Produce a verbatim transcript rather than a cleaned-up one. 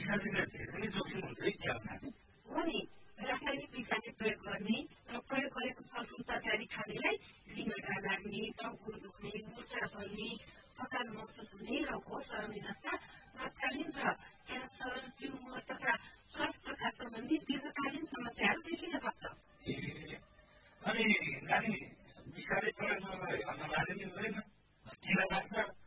विषादीलाई धेरै नै जोखिम हुन्छ है क्या हो नि रासायनिक विषादी प्रयोग गर्ने र प्रयोग गरेको फलफुल तरकारी खानेलाई रिङ्गटा लाग्ने टाउको दुख्ने मुर्छा पर्ने थकान महसुस हुने र होस हराउने जस्ता तत्कालीन र क्यान्सर ट्युमर तथा श्वास प्रश्वास सम्बन्धी दीर्घकालीन समस्याहरू देखिन सक्छ। अनि नानी विषादी प्रयोग नगरे भन्नाले नि हुँदैन किरा बाँच्छ